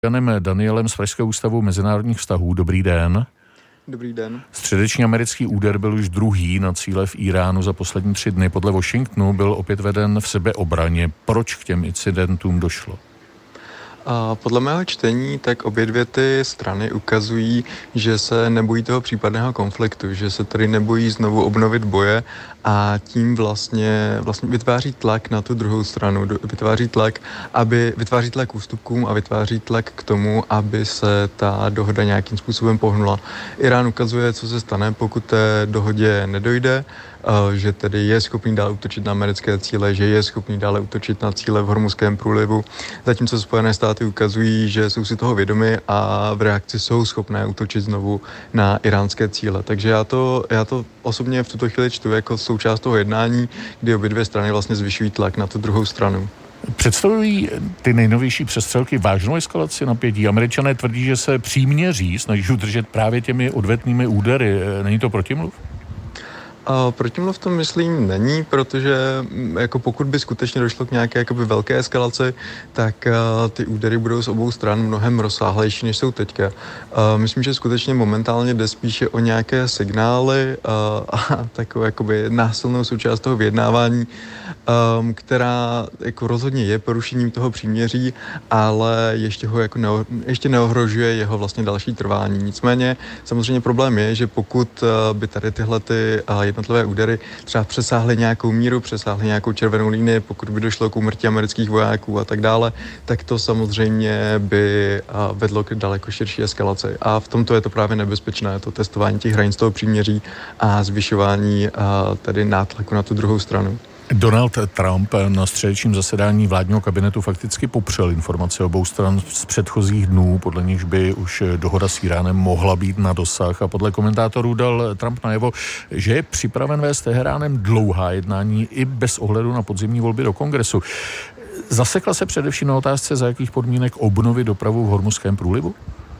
Janem Danielem z Pražského ústavu mezinárodních vztahů. Dobrý den. Dobrý den. Středeční americký úder byl už druhý na cíle v Iránu za poslední 3 dny. Podle Washingtonu byl opět veden v sebeobraně. Proč k těm incidentům došlo? A podle mého čtení, tak obě dvě ty strany ukazují, že se nebojí toho případného konfliktu, že se tady nebojí znovu obnovit boje a tím vlastně vytváří tlak na tu druhou stranu, vytváří tlak k ústupkům a vytváří tlak k tomu, aby se ta dohoda nějakým způsobem pohnula. Irán ukazuje, co se stane, pokud té dohodě nedojde, že tedy je schopný dále útočit na americké cíle, že je schopný dále útočit na cíle v Hormuzském průlivu, zatímco Spojené státy ukazují, že jsou si toho vědomi a v reakci jsou schopné útočit znovu na iránské cíle. Takže já to osobně v tuto chvíli čtu jako součást toho jednání, kdy obě dvě strany vlastně zvyšují tlak na tu druhou stranu. Představují ty nejnovější přestřelky vážnou eskalaci napětí? Američané tvrdí, že se příměří snaží udržet právě těmi odvetnými údery. Není to protimluv? Protimluv to myslím není, protože jako pokud by skutečně došlo k nějaké jakoby velké eskalaci, tak ty údery budou z obou stran mnohem rozsáhlejší, než jsou teďka. Myslím, že skutečně momentálně jde spíše o nějaké signály a takovou jakoby násilnou součást toho vyjednávání, která jako rozhodně je porušením toho příměří, ale ještě neohrožuje jeho vlastně další trvání. Nicméně samozřejmě problém je, že pokud by tady tyhle ty jednotlivé údery třeba přesáhly nějakou míru, přesáhly nějakou červenou linii, pokud by došlo k úmrtí amerických vojáků a tak dále, tak to samozřejmě by vedlo k daleko širší eskalaci. A v tomto je to právě nebezpečné, to testování těch hranic toho příměří a zvyšování tedy nátlaku na tu druhou stranu. Donald Trump na středečním zasedání vládního kabinetu fakticky popřel informace obou stran z předchozích dnů, podle nichž by už dohoda s Iránem mohla být na dosah, a podle komentátorů dal Trump najevo, že je připraven vést s Teheránem dlouhá jednání i bez ohledu na podzimní volby do Kongresu. Zasekla se především na otázce, za jakých podmínek obnovit dopravu v Hormuzském průlivu?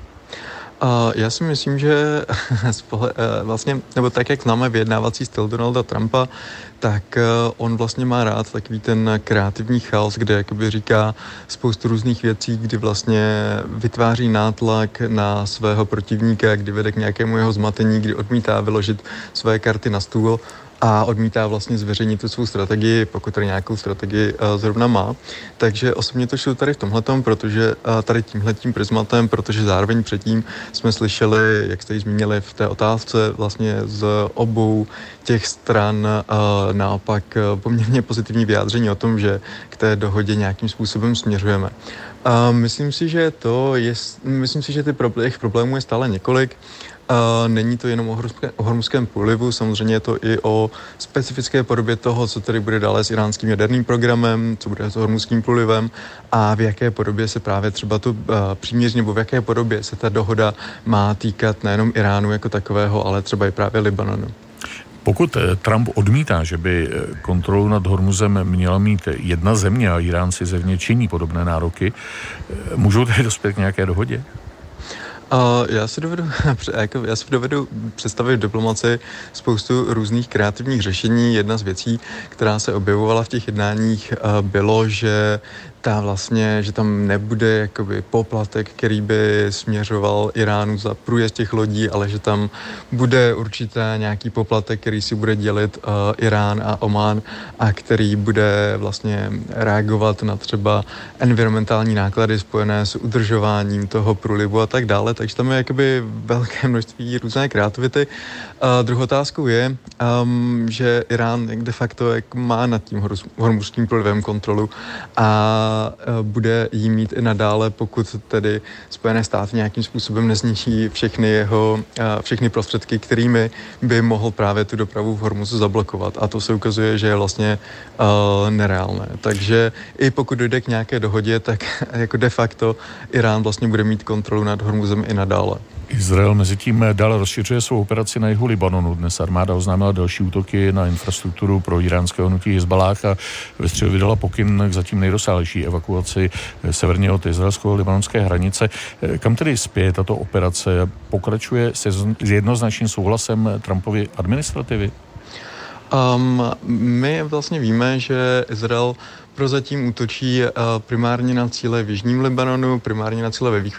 Já si myslím, že vlastně, nebo tak, jak známe vyjednávací styl Donalda Trumpa, tak on vlastně má rád takový ten kreativní chaos, kde jakoby říká spoustu různých věcí, kdy vlastně vytváří nátlak na svého protivníka, kdy vede k nějakému jeho zmatení, kdy odmítá vyložit své karty na stůl a odmítá vlastně zveřejnit tu svou strategii, pokud tady nějakou strategii zrovna má. Takže osobně to šlo tady v tomhletom, protože tady tímhletím prismatem, protože zároveň předtím jsme slyšeli, jak jste ji zmínili v té otázce, vlastně z obou těch stran naopak poměrně pozitivní vyjádření o tom, že k té dohodě nějakým způsobem směřujeme. Myslím si, že těch problémů je stále několik. Není to jenom o Hormuzském průlivu, samozřejmě je to i o specifické podobě toho, co tady bude dále s iránským jaderným programem, co bude s Hormuzským průlivem a v jaké podobě se právě třeba to příměří, nebo v jaké podobě se ta dohoda má týkat nejenom Iránu jako takového, ale třeba i právě Libanonu. Pokud Trump odmítá, že by kontrolu nad Hormuzem měla mít jedna země a Irán si zevně činí podobné nároky, můžou tady dospět k nějaké dohodě? Já si dovedu představit v diplomaci spoustu různých kreativních řešení. Jedna z věcí, která se objevovala v těch jednáních, bylo, že tam nebude jakoby poplatek, který by směřoval Iránu za průjezd těch lodí, ale že tam bude určitě nějaký poplatek, který si bude dělit Irán a Omán a který bude vlastně reagovat na třeba environmentální náklady spojené s udržováním toho průlivu a tak dále. Takže tam je jakoby velké množství různé kreativity. Druhou otázkou je, že Irán de facto má nad tím Hormuzským průlivem kontrolu a bude jí mít i nadále, pokud tedy Spojené státy nějakým způsobem nezničí všechny prostředky, kterými by mohl právě tu dopravu v Hormuzu zablokovat. A to se ukazuje, že je vlastně nereálné. Takže i pokud dojde k nějaké dohodě, tak jako de facto Irán vlastně bude mít kontrolu nad Hormuzem i nadále. Izrael mezitím dále rozšiřuje svou operaci na jihu Libanonu. Dnes armáda oznámila další útoky na infrastrukturu pro iránského hnutí Hizballáh a ve středu vydala pokyn k zatím nejrozsáhlejší evakuaci severně od izraelsko-libanonské hranice. Kam tedy spěje tato operace? Pokračuje se jednoznačným souhlasem Trumpovy administrativy? My vlastně víme, že Izrael prozatím útočí primárně na cíle v jižním Libanonu, primárně na cíle ve východním